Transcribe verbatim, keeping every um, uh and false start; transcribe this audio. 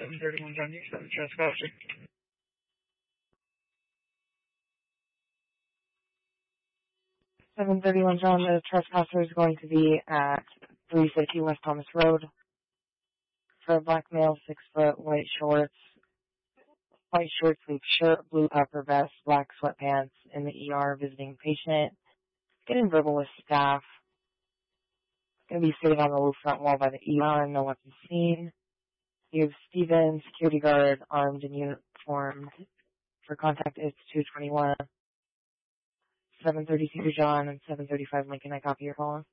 seven thirty-one John, you seven trespasser. seven thirty-one John, the trespasser is going to be at three fifty West Thomas Road. For a black male, six foot, white shorts, white short sleeve shirt, blue puffer vest, black sweatpants, in the E R visiting patient. Getting verbal with staff. Going to be sitting on the low front wall by the E R, no weapons seen. You have Steven, security guard, armed and uniformed. For contact, it's two twenty-one, seven thirty-two John, and seven thirty-five Lincoln. I copy your call.